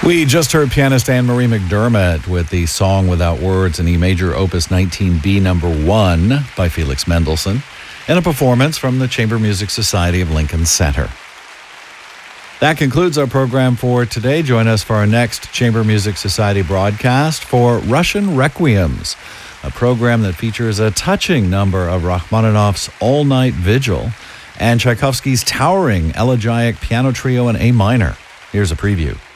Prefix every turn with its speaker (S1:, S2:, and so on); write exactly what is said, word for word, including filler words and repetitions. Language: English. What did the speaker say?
S1: We just heard pianist Anne-Marie McDermott with the Song Without Words in E major opus nineteen B number one by Felix Mendelssohn, and a performance from the Chamber Music Society of Lincoln Center. That concludes our program for today. Join us for our next Chamber Music Society broadcast for Russian Requiems, a program that features a touching number of Rachmaninoff's All-Night Vigil and Tchaikovsky's towering elegiac piano trio in A minor. Here's a preview.